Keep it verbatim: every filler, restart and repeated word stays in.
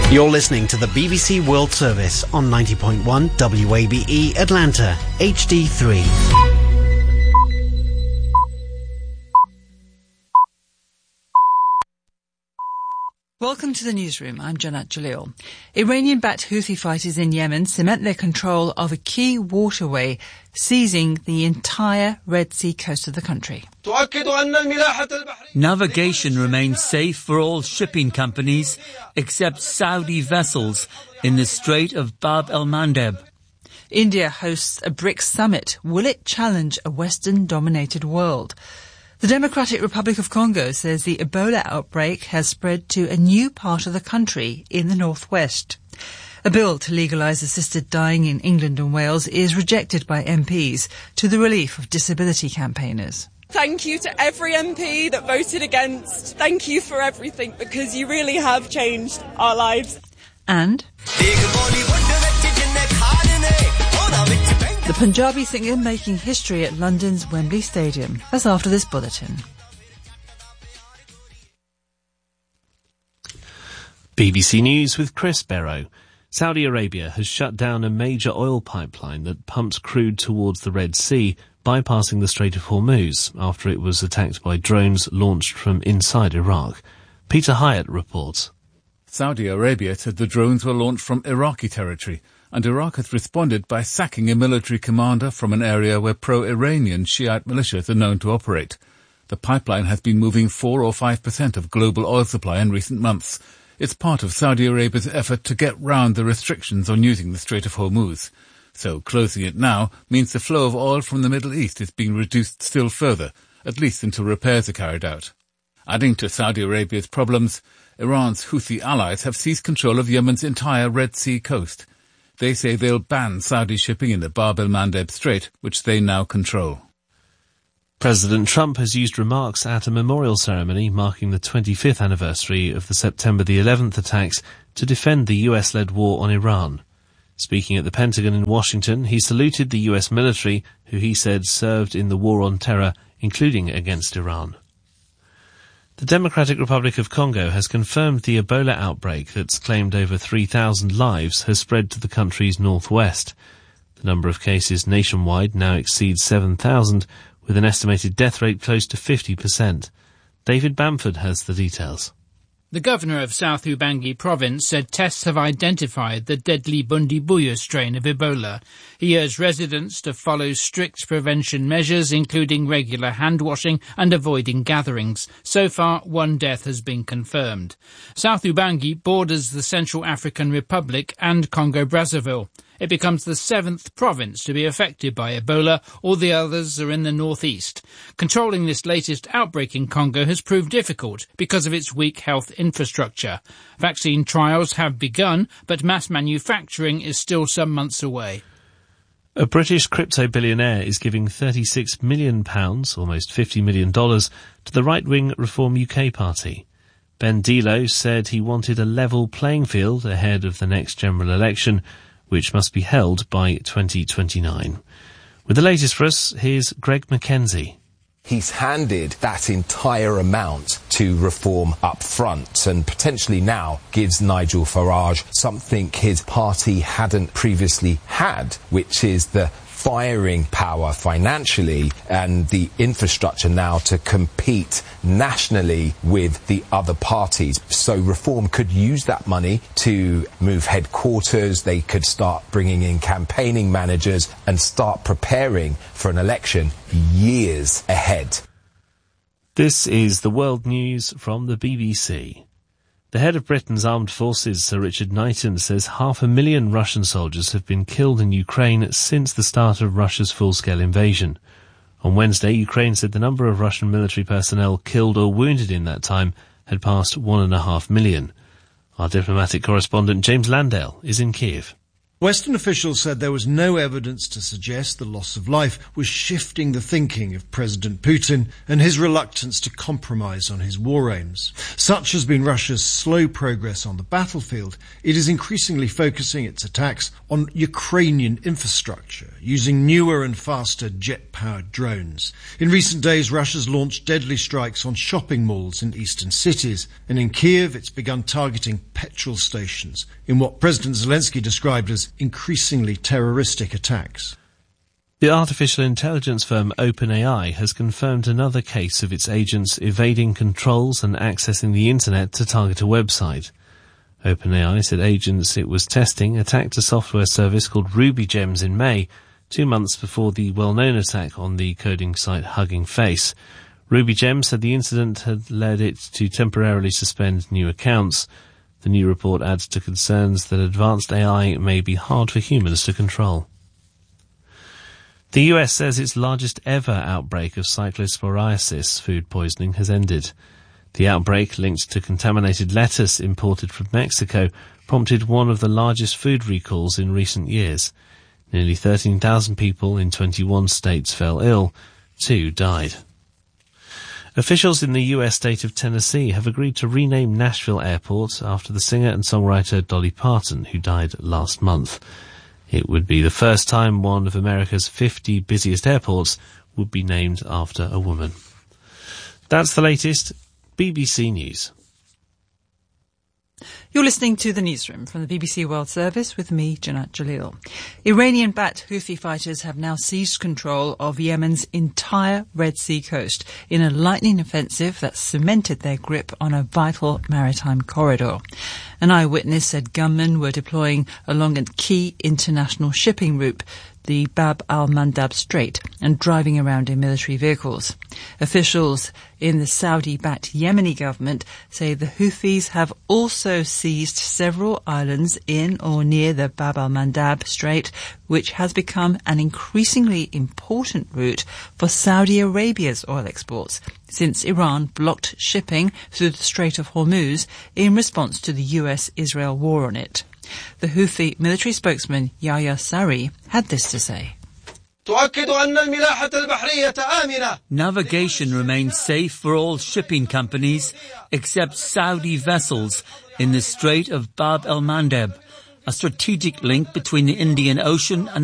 You're listening to the B B C World Service on ninety point one W A B E Atlanta, H D three. Welcome to the newsroom. I'm Janat Jalil. Iranian-backed Houthi fighters in Yemen cement their control of a key waterway, seizing the entire Red Sea coast of the country. Navigation remains safe for all shipping companies except Saudi vessels in the Strait of Bab el-Mandeb. India hosts a BRICS summit. Will it challenge a Western-dominated world? The Democratic Republic of Congo says the Ebola outbreak has spread to a new part of the country in the northwest. A bill to legalise assisted dying in England and Wales is rejected by M Ps to the relief of disability campaigners. Thank you to every M P that voted against. Thank you for everything, because you really have changed our lives. And the Punjabi singer making history at London's Wembley Stadium. That's after this bulletin. B B C News with Chris Barrow. Saudi Arabia has shut down a major oil pipeline that pumps crude towards the Red Sea, bypassing the Strait of Hormuz after it was attacked by drones launched from inside Iraq. Peter Hyatt reports. Saudi Arabia said the drones were launched from Iraqi territory, and Iraq has responded by sacking a military commander from an area where pro-Iranian Shiite militias are known to operate. The pipeline has been moving four or five percent of global oil supply in recent months. It's part of Saudi Arabia's effort to get round the restrictions on using the Strait of Hormuz. So closing it now means the flow of oil from the Middle East is being reduced still further, at least until repairs are carried out. Adding to Saudi Arabia's problems, Iran's Houthi allies have seized control of Yemen's entire Red Sea coast. They say they'll ban Saudi shipping in the Bab el-Mandeb Strait, which they now control. President Trump has used remarks at a memorial ceremony marking the twenty-fifth anniversary of the September the eleventh attacks to defend the U S-led war on Iran. Speaking at the Pentagon in Washington, he saluted the U S military, who he said served in the war on terror, including against Iran. The Democratic Republic of Congo has confirmed the Ebola outbreak that's claimed over three thousand lives has spread to the country's northwest. The number of cases nationwide now exceeds seven thousand, with an estimated death rate close to fifty percent. David Bamford has the details. The governor of South Ubangi province said tests have identified the deadly Bundibugyo strain of Ebola. He urged residents to follow strict prevention measures, including regular hand washing and avoiding gatherings. So far, one death has been confirmed. South Ubangi borders the Central African Republic and Congo-Brazzaville. It becomes the seventh province to be affected by Ebola. All the others are in the northeast. Controlling this latest outbreak in Congo has proved difficult because of its weak health infrastructure. Vaccine trials have begun, but mass manufacturing is still some months away. A British crypto billionaire is giving thirty-six million pounds, almost fifty million dollars, to the right-wing Reform U K party. Ben Delo said he wanted a level playing field ahead of the next general election, which must be held by twenty twenty-nine. With the latest for us, here's Greg McKenzie. He's handed that entire amount to Reform up front and potentially now gives Nigel Farage something his party hadn't previously had, which is the firing power financially and the infrastructure now to compete nationally with the other parties. So Reform could use that money to move headquarters, they could start bringing in campaigning managers and start preparing for an election years ahead. This is the World News from the B B C. The head of Britain's armed forces, Sir Richard Knighton, says half a million Russian soldiers have been killed in Ukraine since the start of Russia's full-scale invasion. On Wednesday, Ukraine said the number of Russian military personnel killed or wounded in that time had passed one and a half million. Our diplomatic correspondent James Landale is in Kiev. Western officials said there was no evidence to suggest the loss of life was shifting the thinking of President Putin and his reluctance to compromise on his war aims. Such has been Russia's slow progress on the battlefield. It is increasingly focusing its attacks on Ukrainian infrastructure, using newer and faster jet-powered drones. In recent days, Russia's launched deadly strikes on shopping malls in eastern cities, and in Kiev it's begun targeting petrol stations in what President Zelensky described as increasingly terroristic attacks. The artificial intelligence firm OpenAI has confirmed another case of its agents evading controls and accessing the internet to target a website. OpenAI said agents it was testing attacked a software service called RubyGems in May, two months before the well-known attack on the coding site Hugging Face. RubyGems said the incident had led it to temporarily suspend new accounts. The new report adds to concerns that advanced A I may be hard for humans to control. The U S says its largest ever outbreak of cyclosporiasis, food poisoning, has ended. The outbreak, linked to contaminated lettuce imported from Mexico, prompted one of the largest food recalls in recent years. Nearly thirteen thousand people in twenty-one states fell ill. Two died. Officials in the U S state of Tennessee have agreed to rename Nashville Airport after the singer and songwriter Dolly Parton, who died last month. It would be the first time one of America's fifty busiest airports would be named after a woman. That's the latest. B B C News. You're listening to the newsroom from the B B C World Service with me, Janat Jalil. Iranian-backed Houthi fighters have now seized control of Yemen's entire Red Sea coast in a lightning offensive that cemented their grip on a vital maritime corridor. An eyewitness said gunmen were deploying along a key international shipping route, the Bab al-Mandab Strait, and driving around in military vehicles. Officials in the Saudi-backed Yemeni government say the Houthis have also seized several islands in or near the Bab al-Mandab Strait, which has become an increasingly important route for Saudi Arabia's oil exports, since Iran blocked shipping through the Strait of Hormuz in response to the U S Israel war on it. The Houthi military spokesman Yahya Sari had this to say. Navigation remains safe for all shipping companies except Saudi vessels in the Strait of Bab el-Mandeb, a strategic link between the Indian Ocean and